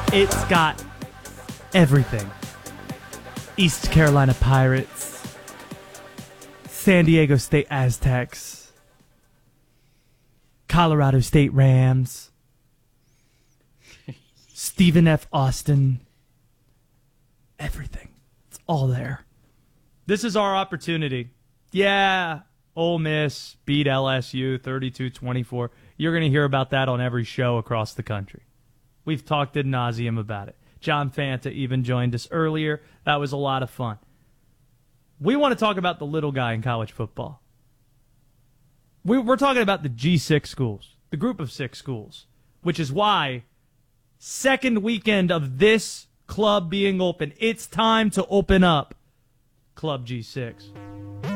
It's got everything. East Carolina Pirates, San Diego State Aztecs, Colorado State Rams, Stephen F. Austin. Everything. It's all there. This is our opportunity. Yeah, Ole Miss beat LSU 32-24. You're going to hear about that on every show across the country. We've talked ad nauseum about it. John Fanta even joined us earlier. That was a lot of fun. We want to talk about the little guy in college football. We're talking about the G6 schools, the group of 6 schools, which is why second weekend of this club being open, it's time to open up Club G6.